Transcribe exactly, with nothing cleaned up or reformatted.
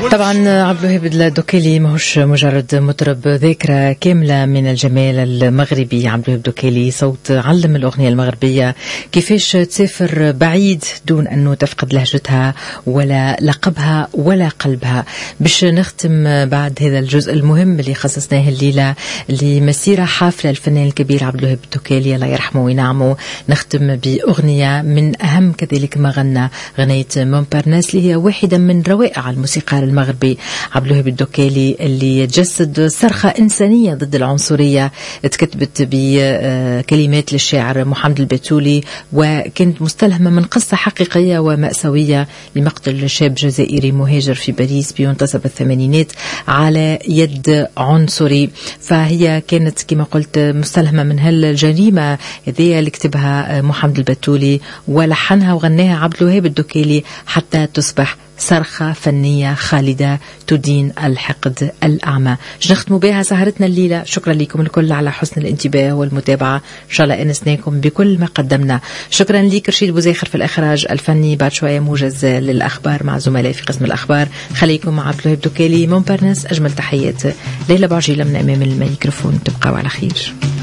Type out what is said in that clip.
طبعا عبد الوهاب الدوكيلي ماهوش مجرد مطرب، ذاكرة كاملة من الجمال المغربي. عبد الوهاب الدوكيلي صوت علم الأغنية المغربية كيفاش تسافر بعيد دون أنه تفقد لهجتها ولا لقبها ولا قلبها. باش نختم بعد هذا الجزء المهم اللي خصصناه الليلة لمسيرة حافلة الفنان الكبير عبد الوهاب الدوكيلي الله يرحمه وينعمه، نختم بأغنية من أهم كذلك ما غنى، غنية مونبارناس اللي هي واحدة من روائع الموسيقار المغربي عبد الوهاب الدوكيلي اللي جسد صرخة إنسانية ضد العنصرية، تكتبت بكلمات للشاعر محمد البتولي وكانت مستلهمة من قصة حقيقية ومأساوية لمقتل شاب جزائري مهاجر في باريس بمنتصف الثمانينات على يد عنصري. فهي كانت كما قلت مستلهمة من هالجريمة هذه اللي كتبها محمد البتولي ولحنها وغناها عبد الوهاب الدوكيلي حتى تصبح صرخة فنية خالدة تدين الحقد الأعمى. نختم بها سهرتنا الليلة. شكرا لكم الكل على حسن الانتباه والمتابعة، إن شاء الله أنسناكم بكل ما قدمنا. شكرا ليك رشيد بوزيخر في الإخراج الفني، بعد شوية موجز للأخبار مع زملائي في قسم الأخبار. خليكم مع عبد الوهاب الدوكيلي مونبارناس. أجمل تحيات ليلى بعجيلة من أمام الميكروفون، تبقوا على خير.